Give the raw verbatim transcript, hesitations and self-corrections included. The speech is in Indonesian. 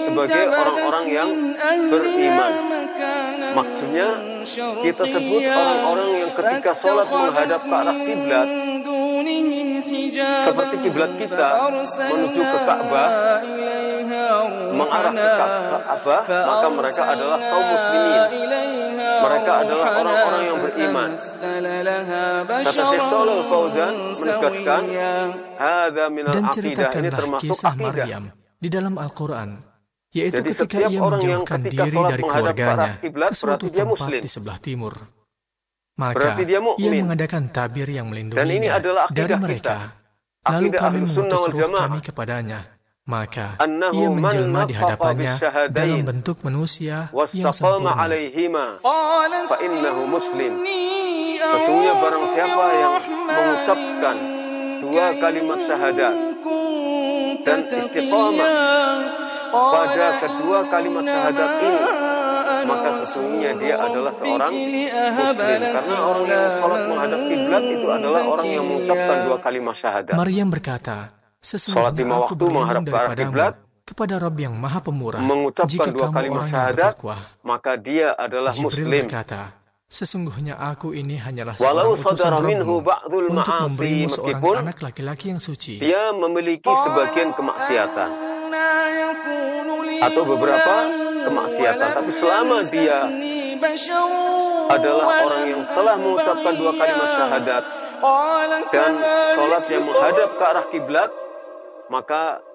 sebagai orang-orang yang beriman. Maksudnya kita sebut orang-orang yang ketika sholat menghadap ke arah kiblat seperti kiblat kita menuju ke Ka'bah, mengarah ke Ka'bah, maka mereka adalah kaum muslimin. Mereka adalah orang-orang yang beriman. Kata Syekh Shalih Al-Fauzan menegaskan, hadza minal dan aqidah, ini ceritakanlah termasuk kisah akidah. Maryam di dalam Al-Quran, yaitu Jadi ketika setiap ia orang yang menjauhkan ketika diri sholat dari menghadap ke keluarganya arah kiblat, ke suatu berarti dia tempat muslim. di sebelah timur. Maka Berarti dia ia mukmin. mengadakan tabir yang Dan ini melindunginya adalah dari akidah mereka. kita. Lalu Akidah kami Ahlus Sunnah mengutus wal ruh Jamaah. kami kepadanya. Maka Annahu ia man menjelma di nataqa hadapannya bisyahadain dalam bentuk manusia yang wastaqama sempurna. alaihima fa innahu muslim. Sesungguhnya barang siapa yang mengucapkan dua kalimat syahadat dan istiqamah pada kedua kalimat syahadat ini, maka sesungguhnya dia adalah seorang muslim. Karena orang yang sholat menghadap kiblat itu adalah orang yang mengucapkan dua kalimat syahadat. Maryam berkata, Sholat sesungguhnya lima aku waktu menghadap berlindung ke arah daripadamu kiblat, kepada Rabb yang maha pemurah. mengucapkan Jika dua kamu kalimat orang yang syahadat, bertakwa. maka dia adalah Jibril muslim. berkata, sesungguhnya aku ini hanyalah Walau seorang utusan sadara minhu Rabbmu ba'dul untuk ma'asi, memberimu seorang meskipun anak laki-laki yang suci. dia memiliki sebagian kemaksiatan atau beberapa kemaksiatan, tapi selama dia adalah orang yang telah mengucapkan dua kalimat syahadat dan sholat yang menghadap ke arah kiblat, maka